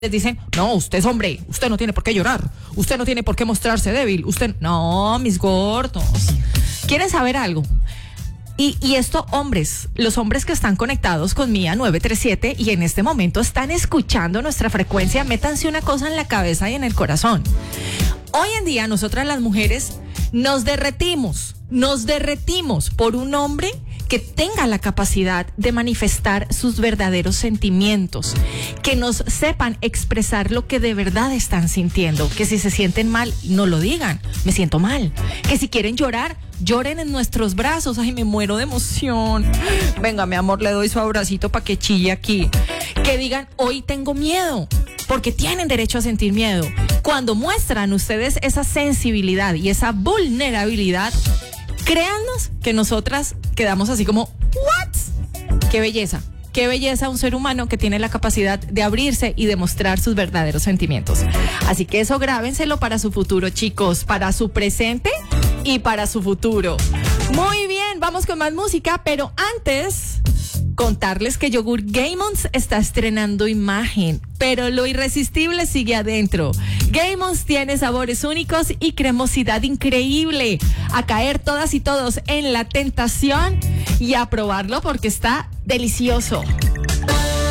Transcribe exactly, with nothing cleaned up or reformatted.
les dicen, no, usted es hombre, usted no tiene por qué llorar, usted no tiene por qué mostrarse débil, usted, no, mis gordos. ¿Quieren saber algo? Y, y esto, hombres, los hombres que están conectados con Mía nueve tres siete y en este momento están escuchando nuestra frecuencia, métanse una cosa en la cabeza y en el corazón. Hoy en día, nosotras las mujeres nos derretimos, nos derretimos por un hombre que tenga la capacidad de manifestar sus verdaderos sentimientos, que nos sepan expresar lo que de verdad están sintiendo, que si se sienten mal, no lo digan, me siento mal, que si quieren llorar, lloren en nuestros brazos, ay, me muero de emoción, venga, mi amor, le doy su abracito para que chille aquí, que digan, hoy tengo miedo, porque tienen derecho a sentir miedo. Cuando muestran ustedes esa sensibilidad y esa vulnerabilidad, créannos que nosotras quedamos así como, ¿what? ¡Qué belleza! ¡Qué belleza un ser humano que tiene la capacidad de abrirse y de mostrar sus verdaderos sentimientos! Así que eso grábenselo para su futuro, chicos, para su presente y para su futuro. Muy bien, vamos con más música, pero antes contarles que Yogur Gammons está estrenando imagen, pero lo irresistible sigue adentro. Gammons tiene sabores únicos y cremosidad increíble. A caer todas y todos en la tentación y a probarlo porque está delicioso.